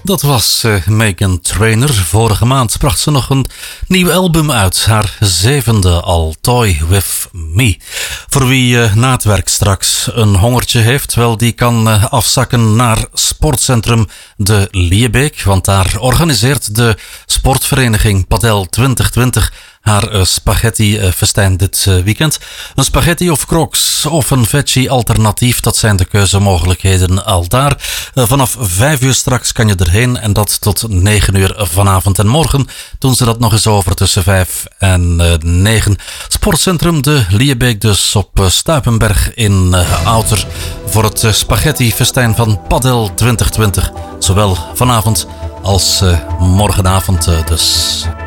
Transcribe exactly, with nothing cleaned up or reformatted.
Dat was uh, Meghan Trainor. Vorige maand bracht ze nog een nieuw album uit. Haar zevende al, Toy With Me. Voor wie uh, na het werk straks een hongertje heeft, wel, die kan uh, afzakken naar Sportcentrum de Liebeek. Want daar organiseert de sportvereniging Padel twintig twintig haar uh, spaghetti-festijn uh, dit uh, weekend. Een spaghetti of crocs of een veggie alternatief, dat zijn de keuzemogelijkheden al daar. Uh, vanaf vijf uur straks kan je erheen en dat tot negen uur vanavond. En morgen doen ze dat nog eens over tussen vijf en uh, negen. Sportcentrum de Liebeek dus op uh, Stuipenberg in uh, Outer voor het uh, spaghetti-festijn van Padel twintig twintig. Zowel vanavond als uh, morgenavond uh, dus.